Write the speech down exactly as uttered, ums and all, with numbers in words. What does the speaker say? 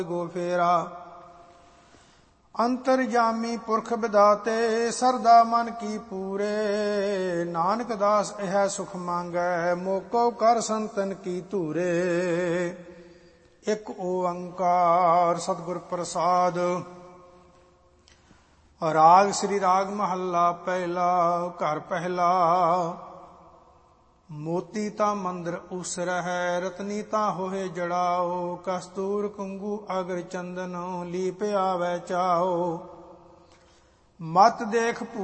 ਗੋ ਫੇਰਾ। ਅੰਤਰਜਾਮੀ ਪੁਰਖ ਵਿਦਾਤੇ ਸਰਦਾ ਮਨ ਕੀ ਪੂਰੇ। ਨਾਨਕ ਦਾਸ ਇਹ ਸੁਖ ਮੰਗੈ ਮੋਕੋ ਕਰ ਸੰਤਨ ਕੀ ਧੂਰੇ। ਇੱਕ ਓੰਕਾਰ ਸਤਿਗੁਰ ਪ੍ਰਸਾਦ। ਰਾਗ ਸ੍ਰੀ ਰਾਗ ਮਹੱਲਾ ਪਹਿਲਾ। ਘਰ ਪਹਿਲਾ। ਮੋਤੀ ਤਾਂ ਮੰਦਰ ਉਸਰਹਿ ਰਤਨੀ ਤਾਂ ਹੋਏ ਜੜਾਓ। ਕਸਤੂਰ ਕੁੰਗੂ ਅਗਰ ਚੰਦਨ ਲੀਪ ਆਵੈ ਚਾਓ। ਮਤ ਦੇਖ